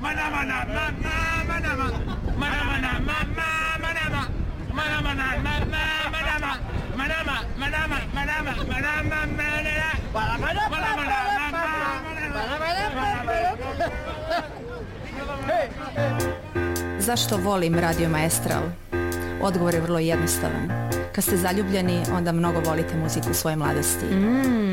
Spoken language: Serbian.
Zašto volim Radio Maestral? Odgovor je vrlo jednostavan. Kad ste zaljubljeni, onda mnogo volite muziku svoje mladosti.